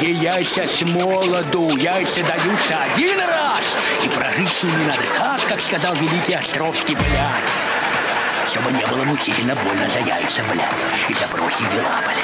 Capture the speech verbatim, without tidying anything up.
Такие яйца с молоду, яйца даются один раз, и прожить с ними надо так, как сказал великий Островский, блядь. Чтобы не было мучительно больно за яйца, блядь, и за прочие дела, блядь.